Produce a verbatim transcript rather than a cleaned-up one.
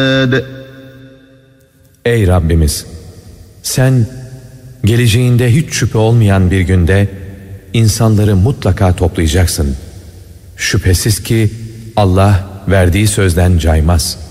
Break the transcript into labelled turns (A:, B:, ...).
A: Ey Rabbimiz! Sen geleceğinde hiç şüphe olmayan bir günde insanları mutlaka toplayacaksın. Şüphesiz ki Allah verdiği sözden caymaz.